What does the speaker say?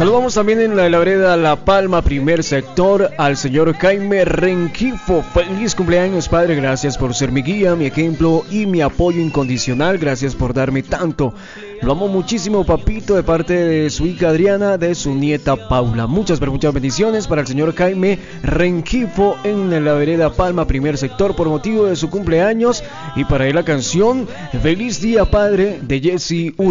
Saludamos también en la vereda La Palma, primer sector, al señor Jaime Renquifo. Feliz cumpleaños, padre. Gracias por ser mi guía, mi ejemplo y mi apoyo incondicional. Gracias por darme tanto. Lo amo muchísimo, papito, de parte de su hija Adriana, de su nieta Paula. Muchas, pero muchas bendiciones para el señor Jaime Renquifo en la vereda Palma, primer sector, por motivo de su cumpleaños. Y para él la canción Feliz Día, Padre, de Jesse